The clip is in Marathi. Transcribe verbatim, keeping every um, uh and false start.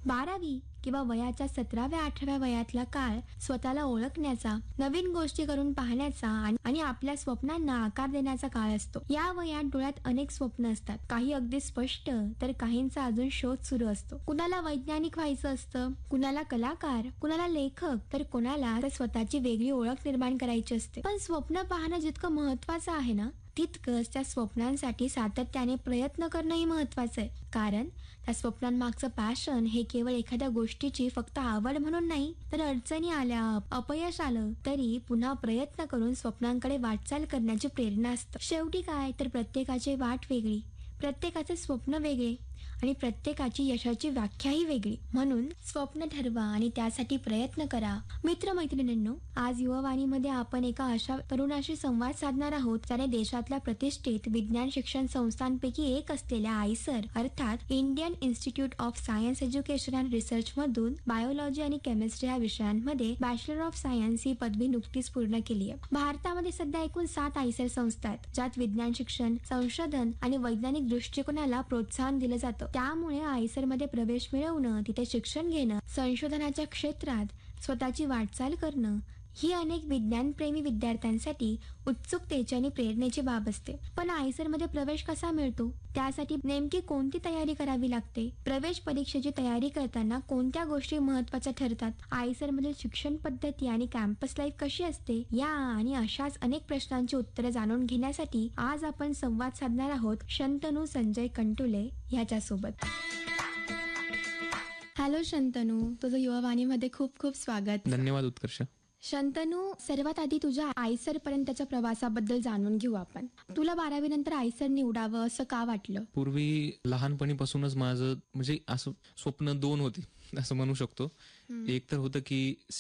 बारावी किंवा वयाच्या सतराव्या अठराव्या वयातला काळ स्वतःला ओळखण्याचा, नवीन गोष्टी करून पाहण्याचा आणि आणि आपल्या स्वप्नांना आकार देण्याचा काळ असतो. या वयात डोळ्यात अनेक स्वप्न असतात, काही अगदी स्पष्ट तर काहींचा अजून शोध सुरू असतो. कुणाला वैज्ञानिक व्हायचं असतं, कुणाला कलाकार, कुणाला लेखक, तर कोणाला तर स्वतःची वेगळी ओळख निर्माण करायची असते. पण स्वप्न पाहणं जितकं महत्वाचं आहे ना, तितकंच त्या स्वप्नांसाठी सातत्याने प्रयत्न करणंही महत्वाचं आहे. कारण त्या स्वप्नांमागचं पॅशन हे केवळ एखाद्या गोष्टीची फक्त आवड म्हणून नाही, तर अडचणी आल्या, अपयश आलं तरी पुन्हा प्रयत्न करून स्वप्नांकडे वाटचाल करण्याची प्रेरणा असतं. शेवटी काय तर प्रत्येकाची वाट वेगळी, प्रत्येकाचे स्वप्न वेगळे आणि प्रत्येकाची यशाची व्याख्याही वेगळी. म्हणून स्वप्न ठरवा आणि त्यासाठी प्रयत्न करा. मित्रमैत्रिणींनो, आज युवावाणीमध्ये आपण एका अशा तरुणाशी संवाद साधणार आहोत ज्याने देशातल्या प्रतिष्ठित विज्ञान शिक्षण संस्थांपैकी एक असलेल्या आयसर अर्थात Indian institute of science education and research मधून बायोलॉजी आणि केमिस्ट्री या विषयांमध्ये बॅचलर ऑफ सायन्स ही पदवी नुकतीच पूर्ण केली आहे. भारतामध्ये सध्या एकूण सात आयसर संस्था आहेत ज्यात विज्ञान शिक्षण, संशोधन आणि वैज्ञानिक दृष्टिकोनाला प्रोत्साहन दिलं जातं. त्यामुळे आयसर मध्ये प्रवेश मिळवणं, तिथे शिक्षण घेणं, संशोधनाच्या क्षेत्रात स्वतःची वाटचाल करणं ही अनेक विज्ञानप्रेमी विद्यार्थ्यांसाठी उत्सुकतेची आणि प्रेरणेची बाब असते. पण आयसर मध्ये प्रवेश कसा मिळतो, त्यासाठी नेमकी कोणती तयारी करावी लागते, प्रवेश परीक्षेची तयारी करताना कोणत्या गोष्टी महत्वाच्या ठरतात, आयसर मधील शिक्षण पद्धती आणि कॅम्पस लाईफ कशी असते, या आणि अशाच अनेक प्रश्नांची उत्तरे जाणून घेण्यासाठी आज आपण संवाद साधणार आहोत शंतनू संजय कंटुले ह्याच्यासोबत. हॅलो शंतनू, तुझं युवावाणीमध्ये खूप खूप स्वागत. धन्यवाद उत्कर्ष. शंतनू, सर्वात आधी तुझ्या आयसर पर्यंतच्या प्रवासाबद्दल जाणून घेऊ आपण. तुला बारावी नंतर आयसर निवडावं असं का वाटलं? पूर्वी लहानपणीपासूनच माझं म्हणजे असं स्वप्न दोन होती असं म्हणू शकतो. एक तर होतं की